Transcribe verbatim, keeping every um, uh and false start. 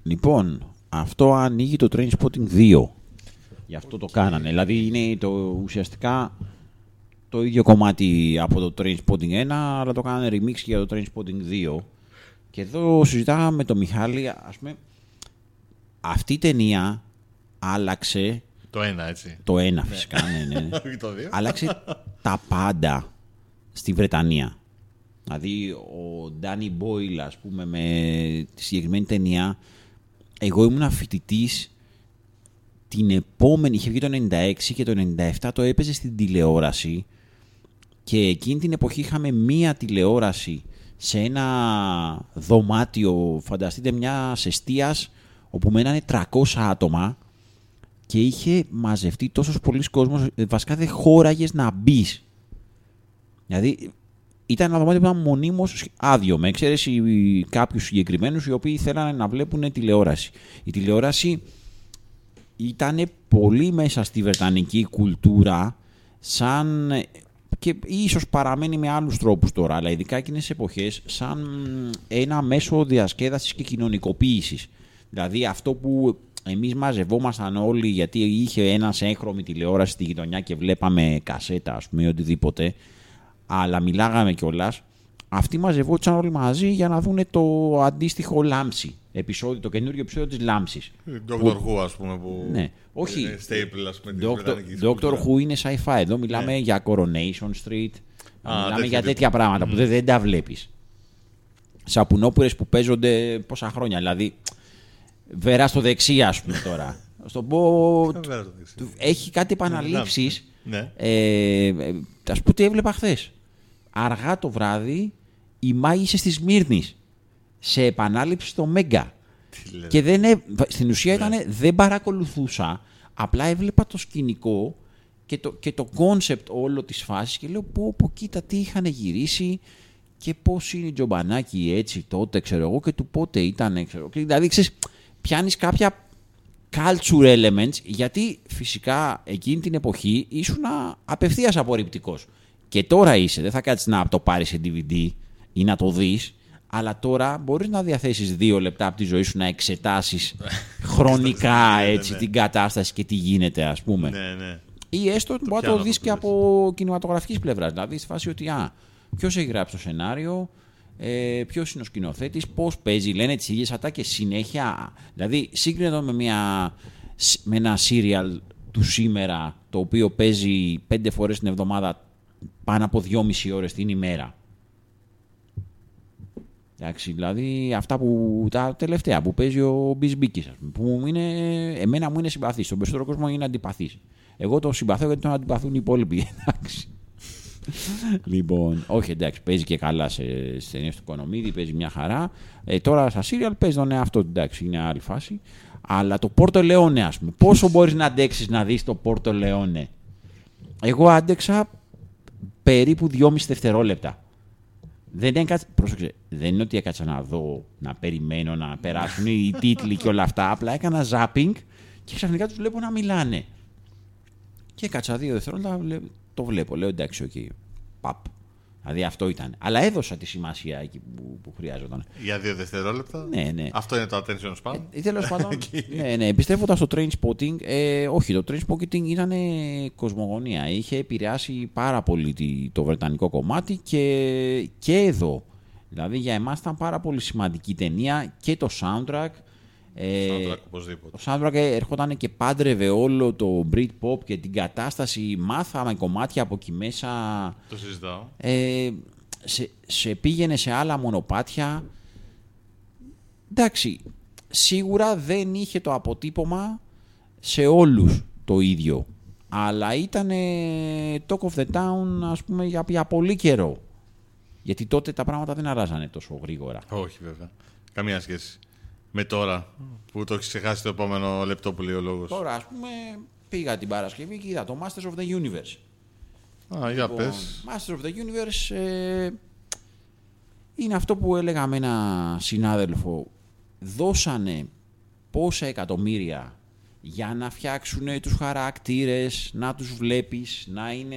Λοιπόν, αυτό ανοίγει το Trainspotting δύο. Γι' αυτό okay. το κάνανε. Δηλαδή είναι το, ουσιαστικά το ίδιο κομμάτι από το Trainspotting ένα, αλλά το κάνανε remix για το Trainspotting δύο. Και εδώ συζητάγαμε με τον Μιχάλη, ας πούμε, αυτή η ταινία άλλαξε... Το ένα, έτσι. Το ένα, φυσικά, ναι, ναι. ναι. το δύο. Άλλαξε τα πάντα στη Βρετανία. Δηλαδή, ο Ντάνι Μπόιλ, ας πούμε, με τη συγκεκριμένη ταινία, εγώ ήμουν φοιτητής την επόμενη, είχε βγει το ενενήντα έξι και το ενενήντα επτά το έπαιζε στην τηλεόραση και εκείνη την εποχή είχαμε μία τηλεόραση σε ένα δωμάτιο, φανταστείτε, μια εστίας όπου μένανε τριακόσια άτομα και είχε μαζευτεί τόσος πολλής κόσμος, βασικά δεν χώραγες να μπεις. Δηλαδή ήταν ένα δωμάτιο που ήταν μονίμως άδειο, με εξαίρεση κάποιους συγκεκριμένους οι οποίοι θέλανε να βλέπουν τηλεόραση. Η τηλεόραση ήταν πολύ μέσα στη βρετανική κουλτούρα, σαν... και ίσως παραμένει με άλλους τρόπους τώρα, αλλά ειδικά εκείνες τις εποχές, σαν ένα μέσο διασκέδασης και κοινωνικοποίησης. Δηλαδή αυτό που εμείς μαζευόμασταν όλοι γιατί είχε ένας έγχρωμη τηλεόραση στη γειτονιά και βλέπαμε κασέτα, ας πούμε, οτιδήποτε, αλλά μιλάγαμε κιόλας, αυτοί μαζευόντουσαν όλοι μαζί για να δουν το αντίστοιχο Λάμψη. Επεισόδιο, το καινούριο επεισόδιο της Λάμψης. Doctor Who, ας πούμε, που ναι, όχι. Είναι staple, ας πούμε, Doctor Who είναι sci-fi. Εδώ μιλάμε ναι. για Coronation Street. Α, μιλάμε για τέτοια τύπου. πράγματα mm. που δεν, δεν τα βλέπεις. Σαπουνόπουρες που παίζονται πόσα χρόνια. Δηλαδή, βερά στο δεξί, ας πούμε τώρα. Στον πω. Έχει κάτι επαναλήψεις. Ναι. Ε, ας πούμε τι έβλεπα χθες. Αργά το βράδυ, η μάγισσες της Σμύρνης. Σε επανάληψη στο Μέγκα. Και δεν έ... στην ουσία ήταν, δεν παρακολουθούσα, απλά έβλεπα το σκηνικό και το, και το concept όλο της φάσης και λέω πω πω κοίτα τι είχαν γυρίσει και πώς είναι η Τζομπανάκη έτσι τότε, ξέρω εγώ, και του πότε ήταν, ξέρω. Δηλαδή ξέρεις, πιάνεις κάποια culture elements, γιατί φυσικά εκείνη την εποχή ήσουν απευθείας απορριπτικός. Και τώρα είσαι, δεν θα κάτσεις να το πάρεις σε ντι βι ντι ή να το δεις. Αλλά τώρα μπορείς να διαθέσεις δύο λεπτά από τη ζωή σου να εξετάσεις χρονικά έτσι, ναι, ναι. την κατάσταση και τι γίνεται, ας πούμε. Ναι, ναι. Ή έστω μπορεί να το δεις και από κινηματογραφικής πλευράς. Δηλαδή, στη φάση ότι α, ποιος έχει γράψει το σενάριο, ε, ποιος είναι ο σκηνοθέτης, πώς παίζει, λένε τις ίδιες ατάκες συνέχεια. Δηλαδή, σύγκρινε το με, μια, με ένα serial του σήμερα, το οποίο παίζει πέντε φορές την εβδομάδα πάνω από δυόμιση ώρες την ημέρα. Εντάξει, δηλαδή αυτά που, τα τελευταία που παίζει ο Μπισμπίκης, που μου είναι, εμένα μου είναι συμπαθής, στον περισσότερο κόσμο είναι αντιπαθής. Εγώ το συμπαθώ γιατί τον αντιπαθούν οι υπόλοιποι, εντάξει. Λοιπόν, όχι εντάξει, παίζει και καλά σε ταινίες του Οικονομίδη, παίζει μια χαρά. Ε, τώρα στα serial παίζει τον εαυτό του, εντάξει, είναι άλλη φάση. Αλλά το Πόρτο Λεόνε, ας πούμε, πόσο μπορείς να αντέξεις να δεις το Πόρτο Λεόνε? Εγώ άντεξα περίπου δυόμιση δευτερόλεπτα. Δεν είναι, πρόσεξε, δεν είναι ότι έκατσα να δω, να περιμένω να περάσουν οι τίτλοι και όλα αυτά. Απλά έκανα zapping και ξαφνικά τους βλέπω να μιλάνε. Και έκατσα δύο δευτερόλεπτα, το βλέπω. Λέω εντάξει, οκ. Okay. Παπ. Δηλαδή αυτό ήταν. Αλλά έδωσα τη σημασία εκεί που, που χρειάζονταν. Για δύο δευτερόλεπτα. Ναι, ναι. Αυτό είναι το attention span. Ε, Τέλος πάντων. ναι, ναι. Πιστεύοντας στο Trainspotting, ε, όχι, το Trainspotting ήταν κοσμογονία. Είχε επηρεάσει πάρα πολύ το βρετανικό κομμάτι και, και εδώ. Δηλαδή για εμάς ήταν πάρα πολύ σημαντική ταινία και το soundtrack. Ε, soundtrack οπωσδήποτε. Το soundtrack ερχόταν και πάντρευε όλο το Britpop και την κατάσταση. Μάθαμε κομμάτια από εκεί μέσα. Το συζητάω. Ε, σε, σε πήγαινε σε άλλα μονοπάτια. Εντάξει, σίγουρα δεν είχε το αποτύπωμα σε όλους το ίδιο. Αλλά ήταν talk of the town, ας πούμε, για, για πολύ καιρό. Γιατί τότε τα πράγματα δεν αλλάζανε τόσο γρήγορα. Όχι βέβαια. Καμία σχέση. Με τώρα που το έχει ξεχάσει το επόμενο λεπτό που λέει ο λόγος. Τώρα, ας πούμε, πήγα την Παρασκευή και είδα το Masters of the Universe. Α, για λοιπόν, πες. Masters of the Universe ε, είναι αυτό που έλεγα με ένα συνάδελφο. Δώσανε πόσα εκατομμύρια για να φτιάξουν τους χαρακτήρες, να τους βλέπεις, να είναι